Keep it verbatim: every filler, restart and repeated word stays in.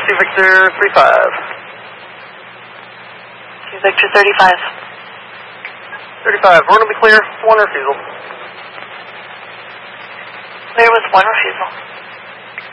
two Victor three five. two Victor thirty-five. thirty-five, we're going to be clear. One refusal. Clear with one refusal.